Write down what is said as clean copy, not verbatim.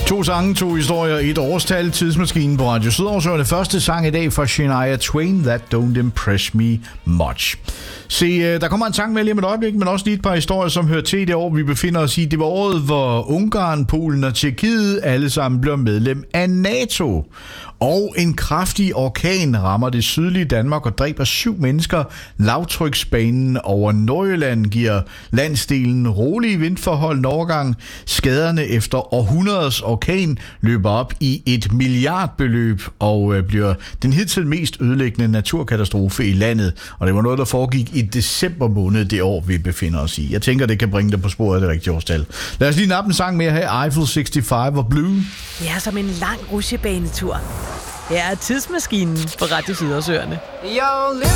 To sange, to historier, et årstal, tidsmaskinen på Radio Sydarsøerne. Første sang i dag fra Shania Twain, That Don't Impress Me Much. Se, der kommer en sang med lige om et øjeblik, men også lige et par historier, som hører til det år, vi befinder os i. Det var året, hvor Ungarn, Polen og Tjekkiet alle sammen blev medlem af NATO. Og en kraftig orkan rammer det sydlige Danmark og dræber 7 mennesker. Lavtryksbanen over Nordjylland giver landsdelen rolige vindforhold en overgang. Skaderne efter århundreders orkan løber op i et milliardbeløb og bliver den hidtil mest ødelæggende naturkatastrofe i landet. Og det var noget, der foregik i december måned det år, vi befinder os i. Jeg tænker, det kan bringe dig på sporet af det rigtige årstal. Lad os lige nappe en sang mere her. Eiffel 65 og Blue. Ja, som en lang rutsjebanetur. Her er tidsmaskinen på Radio Sydarsøerne. Yo,